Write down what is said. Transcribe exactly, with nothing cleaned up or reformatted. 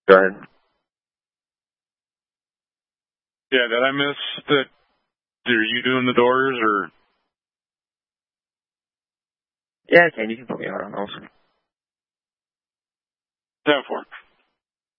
Go ahead. Yeah, did I miss that? Are you doing the doors, or? Yeah, I can. You can put me on those. ten four.